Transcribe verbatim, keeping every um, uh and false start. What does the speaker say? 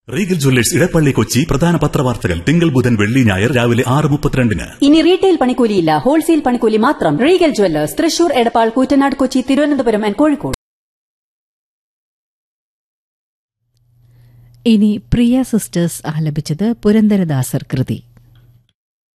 Regal Jewellers Edappally Kochi പ്രധാന പത്രവാർത്തകൾ തിങ്കൾ ബുധൻ വെള്ളി ഞായർ രാവിലെ ആറ് മുപ്പത്തിരണ്ടിന്. ഇനി റീറ്റെയിൽ പണിക്കൂലിയില്ല, ഹോൾസെയിൽ പണിക്കൂലി മാത്രം. Regal Jewellers, Thrissur, Edappal, Koottanad, Kochi, Thiruvananthapuram and Kozhikode. ഇനി പ്രിയ സിസ്റ്റേഴ്സ് ആലപിച്ചത് പുരന്ദരദാസർ കൃതി.